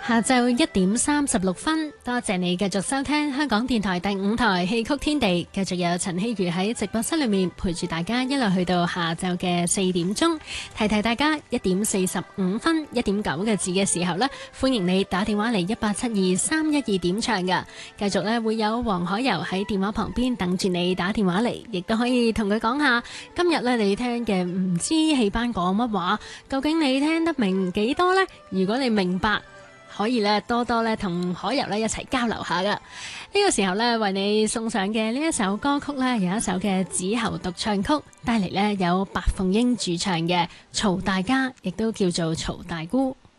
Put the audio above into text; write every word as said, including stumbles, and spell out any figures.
下晝一點三十六分，多謝你繼續收聽香港電台第五台戲曲天地，繼續有陳希如喺直播室裏面陪住大家一路去到下晝嘅四點鐘。提提大家，一點四十五分一點九嘅字嘅時候呢，歡迎你打電話嚟一八七二三一二點唱㗎。繼續呢會有黃海柔喺電話旁邊等住你打電話嚟，亦都可以同佢講下今日呢你聽嘅唔知戲班講乜話，究竟你聽得明幾多呢？如果你明白，可以咧多多咧同海柔咧一齊交流下噶。呢個時候咧為你送上嘅呢一首歌曲咧，有一首嘅子喉獨唱曲，帶嚟咧有白鳳英主唱嘅《曹大家》，亦都叫做曹大姑。